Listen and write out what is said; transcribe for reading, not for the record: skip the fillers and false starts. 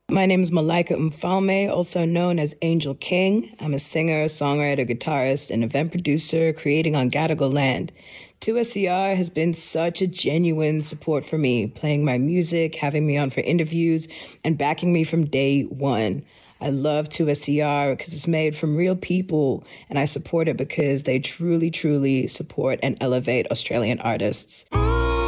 My name is Malika Mfalme, also known as Angel King. I'm a singer, songwriter, guitarist, and event producer creating on Gadigal land. 2SCR has been such a genuine support for me, playing my music, having me on for interviews, and backing me from day one. I love 2SCR because it's made from real people, and I support it because they truly, truly support and elevate Australian artists.